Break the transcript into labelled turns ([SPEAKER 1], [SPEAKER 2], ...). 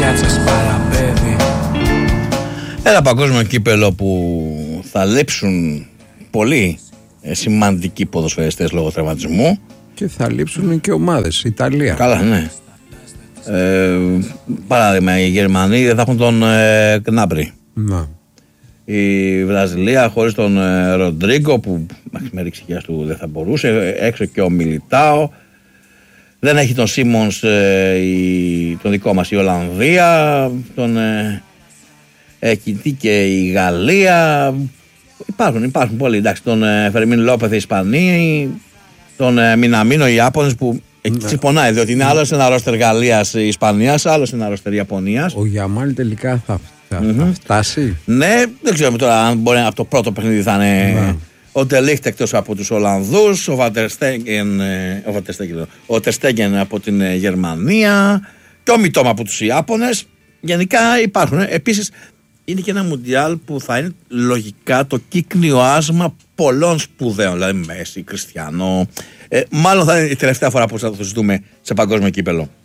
[SPEAKER 1] Ένα παγκόσμιο κύπελο που θα λείψουν πολλοί σημαντικοί ποδοσφαιριστές λόγω τραυματισμού.
[SPEAKER 2] Και θα λείψουν και ομάδες. Ιταλία.
[SPEAKER 1] Καλά, ναι. Παράδειγμα, οι Γερμανοί δεν θα έχουν τον Κνάμπρι.
[SPEAKER 2] Να.
[SPEAKER 1] Η Βραζιλία χωρίς τον Ροντρίγκο που με ρηξικιάς του δεν θα μπορούσε. Έξω και ο Μιλιτάο. Δεν έχει τον Σίμονς, τον δικό μας η Ολλανδία. Τον Κιντή και η Γαλλία. Υπάρχουν πολλοί. Εντάξει, τον Φερμίν Λόπεθ οι Ισπανοί. Τον Μιναμίνο οι Ιάπωνες που ξυπονάει, διότι είναι άλλος ένα ρόστερ Γαλλίας Ισπανίας, άλλος ένα ρόστερ Ιαπωνίας.
[SPEAKER 2] Ο Γιαμάλ τελικά θα φτάσει. Ναι,
[SPEAKER 1] δεν ξέρουμε τώρα αν μπορεί από το πρώτο παιχνίδι θα είναι ο Ντελίχτ εκτός από τους Ολλανδούς, ο Τερστέγγεν από την Γερμανία και ο Μιτόμα από τους Ιάπωνες. Γενικά υπάρχουν. Επίσης είναι και ένα μουντιάλ που θα είναι λογικά το κύκνιο άσμα πολλών σπουδαίων, δηλαδή Μέση, Κριστιανό. Μάλλον θα είναι η τελευταία φορά που θα το συζητούμε σε παγκόσμιο κύπελο.